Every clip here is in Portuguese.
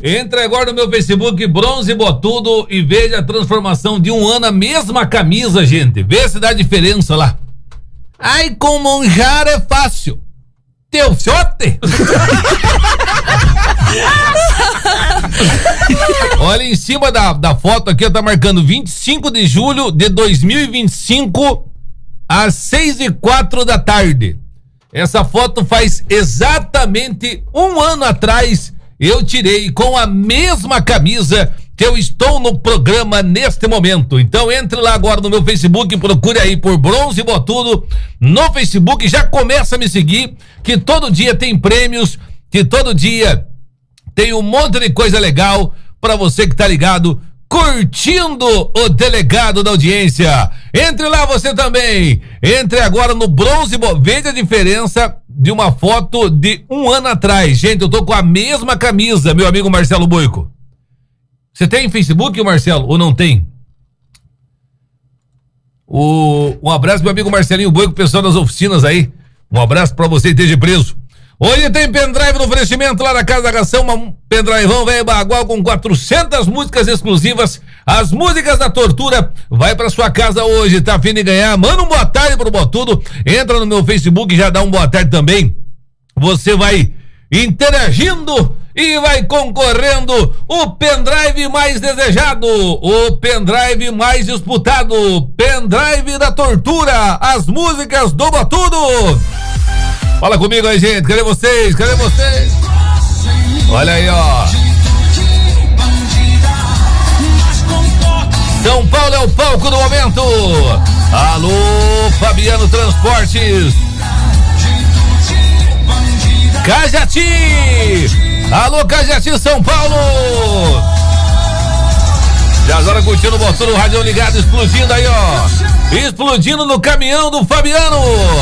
Entra agora no meu Facebook, Bronze Botudo, e veja a transformação de um ano, a mesma camisa, gente. Vê se dá diferença lá. Ai, com manjar é fácil. Teu fiote? Olha, em cima da foto aqui, tá marcando 25 de julho de 2025, às 6:04 da tarde. Essa foto faz exatamente um ano atrás. Eu tirei com a mesma camisa que eu estou no programa neste momento. Então entre lá agora no meu Facebook, procure aí por Bronze Botudo no Facebook, já começa a me seguir, que todo dia tem prêmios, que todo dia tem um monte de coisa legal pra você que tá ligado, curtindo o delegado da audiência. Entre lá você também. Entre agora no Bronze Botudo. Veja a diferença de uma foto de um ano atrás. Gente, eu tô com a mesma camisa, meu amigo Marcelo Boico. Você tem Facebook, Marcelo, ou não tem? Um abraço pro meu amigo Marcelinho Boico, pessoal das oficinas aí. Um abraço pra você e esteja preso. Hoje tem pendrive no oferecimento lá na Casa da Ração, um pendrivão velho bagual com 400 músicas exclusivas, as músicas da tortura. Vai pra sua casa hoje, tá a fim de ganhar? Manda um boa tarde pro Botudo, entra no meu Facebook e já dá um boa tarde também. Você vai interagindo e vai concorrendo o pendrive mais desejado, o pendrive mais disputado, pendrive da tortura, as músicas do Botudo. Fala comigo aí, gente. Cadê vocês? Cadê vocês? Olha aí, ó. São Paulo é o palco do momento. Alô, Fabiano Transportes. Cajati. Alô, Cajati, São Paulo. Já agora curtindo, botando o rádio ligado, explodindo aí, ó. Explodindo no caminhão do Fabiano.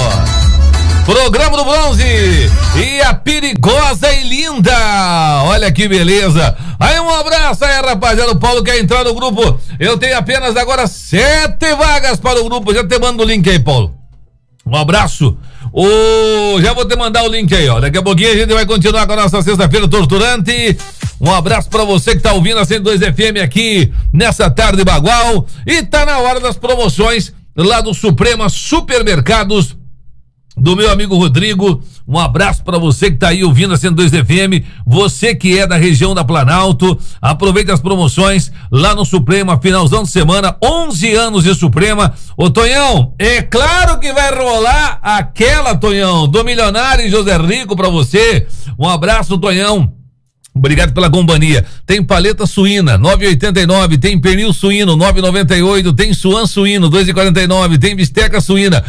Programa do Bronze e a perigosa e linda, olha que beleza. Aí um abraço aí, rapaziada. O Paulo quer entrar no grupo. Eu tenho apenas agora 7 vagas para o grupo. Já te mando o link aí, Paulo. Um abraço. Já vou te mandar o link aí, ó. Daqui a pouquinho a gente vai continuar com a nossa sexta-feira torturante. Um abraço pra você que tá ouvindo a 102 FM aqui nessa tarde bagual. E tá na hora das promoções lá do Suprema Supermercados, do meu amigo Rodrigo. Um abraço para você que tá aí ouvindo a 102 FM, você que é da região da Planalto, aproveite as promoções lá no Suprema, finalzão de semana, 11 anos de Suprema. Ô Tonhão, é claro que vai rolar aquela, Tonhão, do Milionário José Rico pra você. Um abraço, Tonhão. Obrigado pela companhia. Tem paleta suína, 9,89. Tem pernil suíno, 9,98. Tem suan suíno, 2,49. Tem bisteca suína,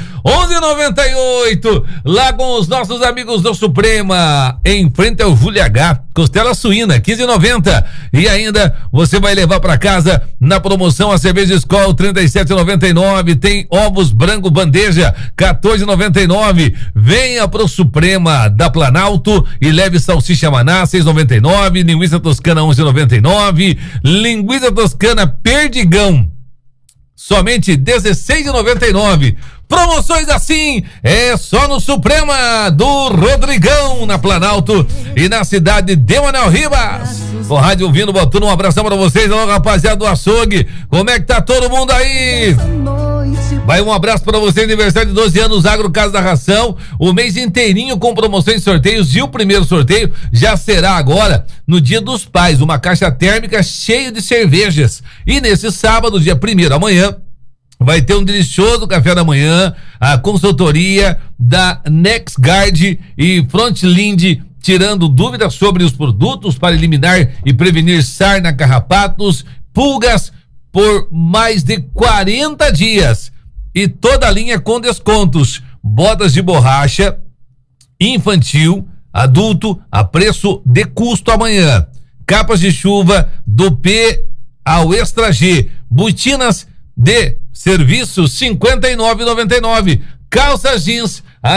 11,98. Lá com os nossos amigos do Suprema, em frente ao Júlia H. Costela suína, 15,90. E ainda você vai levar para casa na promoção a cerveja Skol, 37,99. Tem ovos branco bandeja, 14,99. Venha pro Suprema da Planalto e leve salsicha maná, 6,99. Linguiça toscana 11,99. Linguiça toscana Perdigão, somente 16,99. Promoções assim é só no Suprema do Rodrigão, na Planalto e na cidade de Manoel Ribas. O rádio ouvindo, botando um abração pra vocês. Alô, rapaziada do açougue, como é que tá todo mundo aí? Vai um abraço para você, aniversário de 12 anos, Agro Casa da Ração, o mês inteirinho com promoções e sorteios, e o primeiro sorteio já será agora no Dia dos Pais, uma caixa térmica cheia de cervejas. E nesse sábado, dia 1º, amanhã, vai ter um delicioso café da manhã, a consultoria da NexGuard e Frontlind, tirando dúvidas sobre os produtos para eliminar e prevenir sarna, carrapatos, pulgas, por mais de 40 dias. E toda a linha com descontos. Botas de borracha infantil, adulto, a preço de custo amanhã. Capas de chuva do P ao Extra G. Botinas de serviço, 59,99. Calças jeans a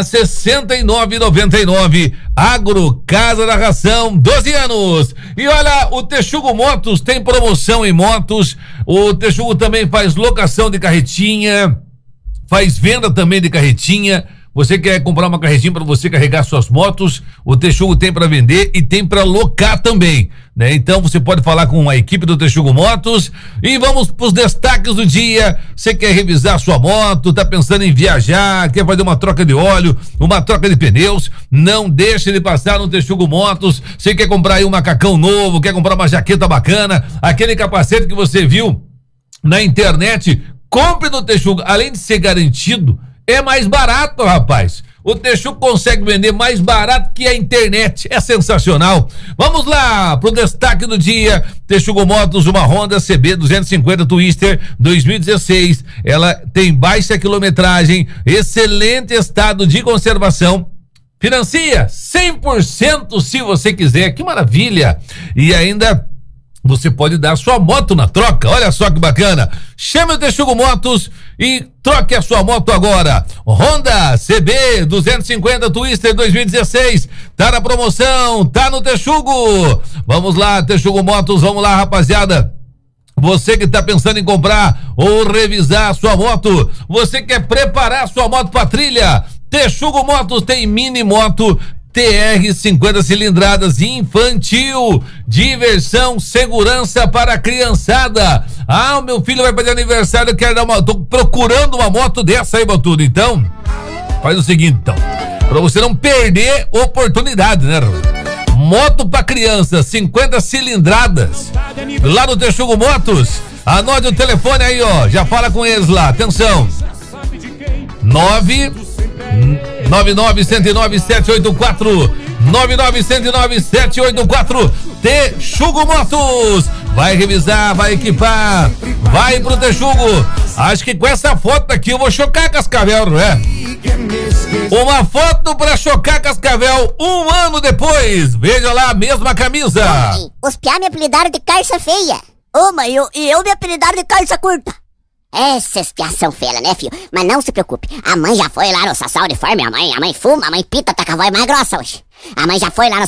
69,99. Agro Casa da Ração, 12 anos. E olha, o Texugo Motos tem promoção em motos. O Texugo também faz locação de carretinha, faz venda também de carretinha. Você quer comprar uma carretinha para você carregar suas motos? O Texugo tem para vender e tem para locar também, né? Então você pode falar com a equipe do Texugo Motos e vamos pros destaques do dia. Você quer revisar sua moto, tá pensando em viajar, quer fazer uma troca de óleo, uma troca de pneus? Não deixe de passar no Texugo Motos. Você quer comprar aí um macacão novo, quer comprar uma jaqueta bacana, aquele capacete que você viu na internet, compre no Texugo. Além de ser garantido, é mais barato, rapaz. O Texugo consegue vender mais barato que a internet. É sensacional. Vamos lá pro destaque do dia. Texugo Motos, uma Honda CB 250 Twister 2016. Ela tem baixa quilometragem, excelente estado de conservação. Financia 100% se você quiser. Que maravilha! E ainda você pode dar sua moto na troca. Olha só que bacana. Chame o Texugo Motos e troque a sua moto agora. Honda CB 250 Twister 2016. Tá na promoção, tá no Texugo. Vamos lá, Texugo Motos, vamos lá, rapaziada. Você que tá pensando em comprar ou revisar a sua moto, você quer preparar sua moto pra trilha? Texugo Motos tem mini moto TR 50 cilindradas infantil, diversão, segurança para a criançada. Ah, o meu filho vai fazer aniversário, eu quero dar uma, tô procurando uma moto dessa aí, Batudo. Então, faz o seguinte, então, para você não perder oportunidade, né? Moto para criança, 50 cilindradas, lá no Texugo Motos. Anote o telefone aí, ó, já fala com eles lá, atenção, 99109-784 99109-784. Texugo Motos vai revisar, vai equipar, vai pro Texugo. Acho que com essa foto aqui eu vou chocar Cascavel, não é? Uma foto pra chocar Cascavel 1 ano depois. Veja lá, a mesma camisa. Os piá me apelidaram de calça feia. Mas eu me apelidaram de calça curta. Essas piás são feias, né, filho? Mas não se preocupe, a mãe já foi lá no Sassal Uniforme, a mãe fuma, a mãe pita, tá com a voz mais grossa hoje. A mãe já foi lá no